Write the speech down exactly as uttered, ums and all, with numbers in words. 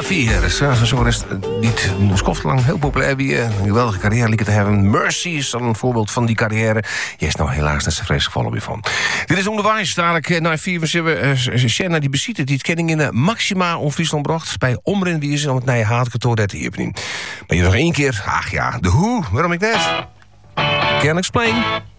vier. Zo is niet lang heel populair wie een geweldige carrière lieken te hebben. Mercy is dan een voorbeeld van die carrière. Je is nou helaas net zo vreselijk vallen weer van. Dit is onderwijs. Dadelijk na vier we hebben Shanna die bezitten die het kenning in de Maxima om Friesland bracht. Bij Omrin wie is om het naar je haatkantoor dat hier opnieuw. Maar je nog één keer. Ach ja, de hoe. Waarom ik net? Can explain.